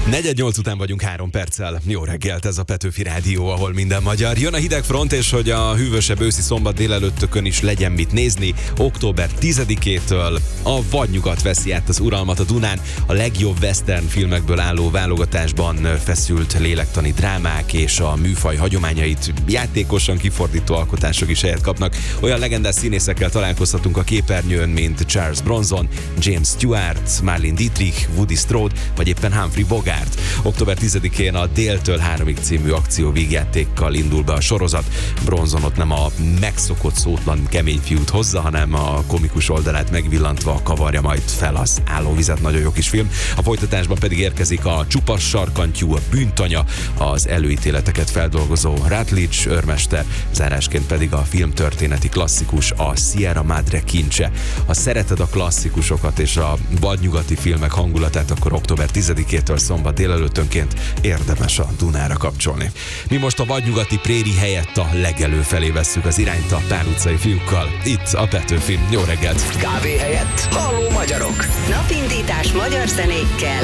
4:08 után vagyunk 3 perccel. Jó reggelt, ez a Petőfi Rádió, ahol minden magyar. Jön a hideg front, és hogy a hűvösebb őszi szombat délelőttökön is legyen mit nézni. Október 10-től a vadnyugat veszi át az uralmat a Dunán. A legjobb western filmekből álló válogatásban feszült lélektani drámák és a műfaj hagyományait játékosan kifordító alkotások is helyet kapnak. Olyan legendás színészekkel találkozhatunk a képernyőn, mint Charles Bronson, James Stewart, Marlene Dietrich, Woody Strode, vagy éppen Humphrey Bogart. Október 10-én a Déltől 3-ig című akcióvígjátékkal indul be a sorozat. Bronzonot nem a megszokott szótlan kemény fiút hozza, hanem a komikus oldalát megvillantva kavarja majd fel az állóvizet. Nagyon jó kis film. A folytatásban pedig érkezik a Csupasz sarkantyú, a Bűntanya, az előítéleteket feldolgozó Rutledge őrmester, zárásként pedig a filmtörténeti klasszikus, a Sierra Madre kincse. Ha szereted a klasszikusokat és a vadnyugati filmek hangulatát, akkor október 10-től szombat délelőttönként érdemes a Dunára kapcsolni. Mi most a vadnyugati préri helyett a legelő felé vesszük az irányt a Pál utcai fiúkkal. Itt a Petőfi. Jó reggelt! Kávé helyett halló magyarok. Napindítás magyar zenékkel